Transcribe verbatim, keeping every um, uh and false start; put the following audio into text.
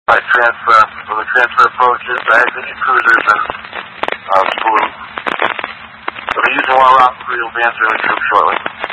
By transfer, when the transfer approaches, I exit your cruisers and uh, spool. So they're using one route three will be entering the troop shortly.